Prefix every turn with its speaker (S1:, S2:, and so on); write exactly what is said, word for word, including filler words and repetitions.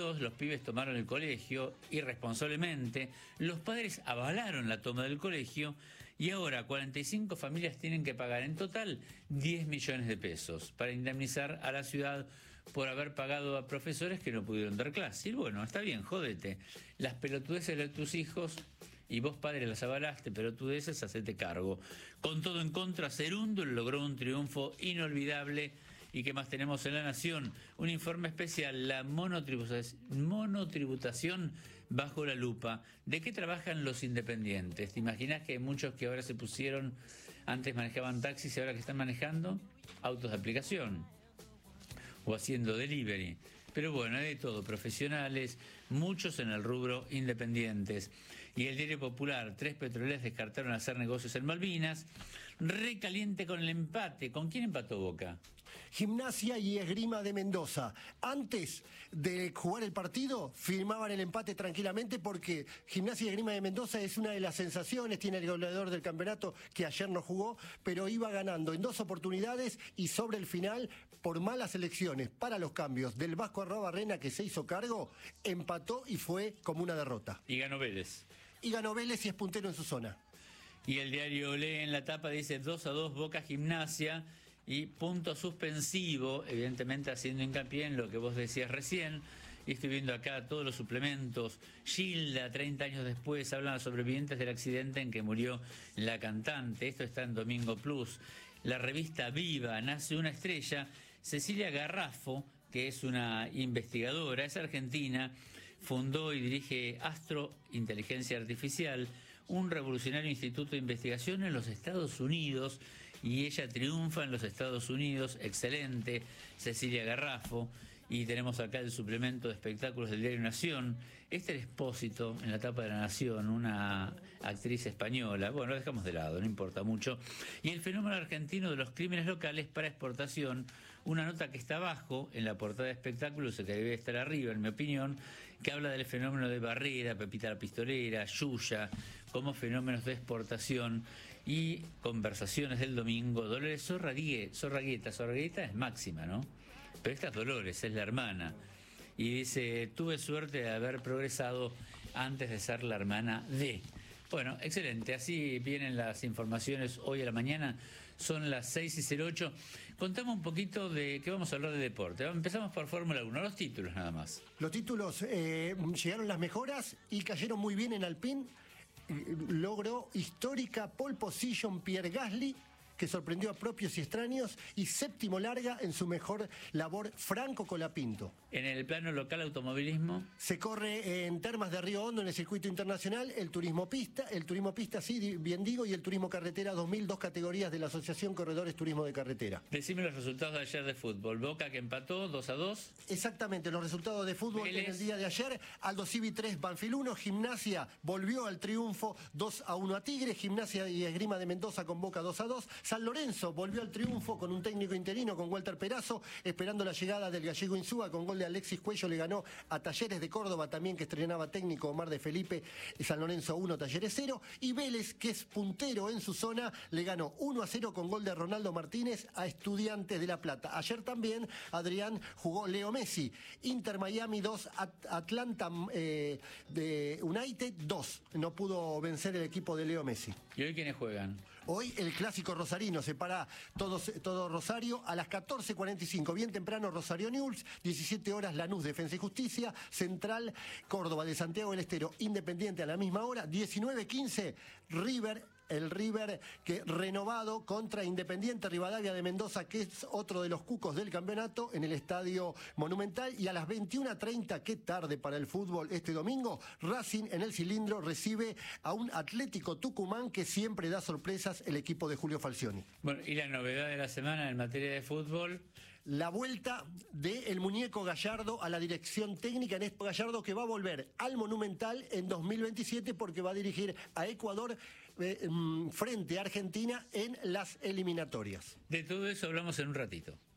S1: dos los pibes tomaron el colegio irresponsablemente, los padres avalaron la toma del colegio y ahora cuarenta y cinco familias tienen que pagar en total diez millones de pesos para indemnizar a la ciudad por haber pagado a profesores que no pudieron dar clase. Y bueno, está bien, jódete. Las pelotudeces de tus hijos y vos, padre, las avalaste, pelotudeces, hacete cargo. Con todo en contra, Cerúndolo logró un triunfo inolvidable. ¿Y qué más tenemos en La Nación? Un informe especial, la monotributación, monotributación bajo la lupa. ¿De qué trabajan los independientes? ¿Te imaginas que hay muchos que ahora se pusieron, antes manejaban taxis y ahora que están manejando autos de aplicación o haciendo delivery? Pero bueno, hay de todo, profesionales, muchos en el rubro independientes. Y el Diario Popular, tres petroleras descartaron hacer negocios en Malvinas. Recaliente con el empate. ¿Con quién empató Boca?
S2: Gimnasia y Esgrima de Mendoza. Antes de jugar el partido, firmaban el empate tranquilamente porque Gimnasia y Esgrima de Mendoza es una de las sensaciones, tiene el goleador del campeonato que ayer no jugó, pero iba ganando en dos oportunidades y sobre el final, por malas elecciones para los cambios del Vasco Arrobarrena que se hizo cargo, empató y fue como una derrota.
S1: Y ganó Vélez.
S2: Y ganó Vélez y es puntero en su zona.
S1: Y el diario Olé en la tapa dice dos a dos Boca Gimnasia. Y punto suspensivo, evidentemente haciendo hincapié en lo que vos decías recién. Y estoy viendo acá todos los suplementos. Gilda, treinta años después, hablan los sobrevivientes del accidente en que murió la cantante. Esto está en Domingo Plus. La revista Viva, nace una estrella. Cecilia Garrafo, que es una investigadora, es argentina, fundó y dirige Astro Inteligencia Artificial, un revolucionario instituto de investigación en los Estados Unidos, y ella triunfa en los Estados Unidos. Excelente, Cecilia Garrafo. Y tenemos acá el suplemento de espectáculos del diario Nación. Esther Espósito, en la tapa de La Nación, una actriz española. Bueno, lo dejamos de lado, no importa mucho. Y el fenómeno argentino de los crímenes locales para exportación, una nota que está abajo en la portada de espectáculos, que debe estar arriba, en mi opinión, que habla del fenómeno de Barrera, Pepita la Pistolera, Yuya, como fenómenos de exportación. Y conversaciones del domingo, Dolores Zorraguieta, Zorraguieta, Zorraguieta es máxima, ¿no? Pero esta es Dolores, es la hermana. Y dice, tuve suerte de haber progresado antes de ser la hermana de... Bueno, excelente, así vienen las informaciones hoy a la mañana, son las seis y cero ocho. Contamos un poquito de que vamos a hablar de deporte. Empezamos por Fórmula uno, los títulos nada más.
S2: Los títulos, eh, llegaron las mejoras y cayeron muy bien en Alpine. Logró histórica pole position Pierre Gasly, que sorprendió a propios y extraños, y séptimo larga en su mejor labor Franco Colapinto.
S1: En el plano local automovilismo
S2: se corre en Termas de Río Hondo en el circuito internacional, el turismo pista, el turismo pista sí, bien digo, y el turismo carretera dos mil, dos categorías de la Asociación Corredores Turismo de Carretera.
S1: Decime los resultados de ayer de fútbol. Boca que empató dos a dos.
S2: Exactamente, los resultados de fútbol Vélez. En el día de ayer, Aldo Civi tres, Banfield uno, Gimnasia volvió al triunfo dos a uno a Tigre, Gimnasia y Esgrima de Mendoza con Boca dos a dos, San Lorenzo volvió al triunfo con un técnico interino, con Walter Perazo, esperando la llegada del gallego Insúa, con gol de Alexis Cuello le ganó a Talleres de Córdoba, también que estrenaba técnico Omar de Felipe, San Lorenzo uno, Talleres cero, y Vélez, que es puntero en su zona, le ganó uno a cero con gol de Ronaldo Martínez a Estudiantes de La Plata. Ayer también, Adrián, jugó Leo Messi, Inter Miami dos, At Atlanta eh, de United dos, no pudo vencer el equipo de Leo Messi.
S1: ¿Y hoy quiénes juegan?
S2: Hoy el clásico rosarino, se para todos, todo Rosario a las catorce cuarenta y cinco, bien temprano Rosario Newell's, diecisiete horas Lanús Defensa y Justicia, Central Córdoba de Santiago del Estero Independiente a la misma hora, diecinueve quince River, el River que renovado contra Independiente Rivadavia de Mendoza, que es otro de los cucos del campeonato, en el Estadio Monumental. Y a las veintiuna treinta, qué tarde para el fútbol este domingo, Racing en el Cilindro recibe a un Atlético Tucumán que siempre da sorpresas, el equipo de Julio Falcioni.
S1: Bueno, y la novedad de la semana en materia de fútbol,
S2: la vuelta del muñeco Gallardo a la dirección técnica, en este Gallardo que va a volver al Monumental en dos mil veintisiete porque va a dirigir a Ecuador eh, frente a Argentina en las eliminatorias.
S1: De todo eso hablamos en un ratito.